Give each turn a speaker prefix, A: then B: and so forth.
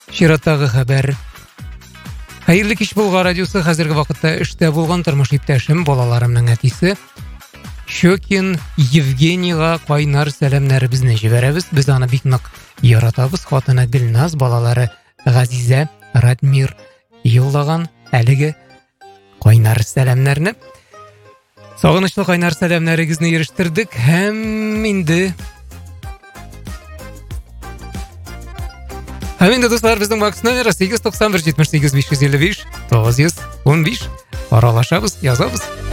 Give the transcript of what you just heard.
A: Шираттағы хабар. Хайырлы кеш болға радиосы қазіргі вақытта ішті болған тұрмыш иптәшім балаларымның әтисі Щекин Евгенийға қайнар сәлемнәрі бізіне жіберәбіз. Біз аны бик нык яратабыз. Хатыны Дилназ, балалары Ғазизә, Радмир йоллаган әлеге қайнар сәлемнәрне. Сагынычлы қайнар сәлемнәрегезне ерештірдік. Һәм инде достар, біздің бакс номері 891 78 555 915 аралашабыз, язабыз.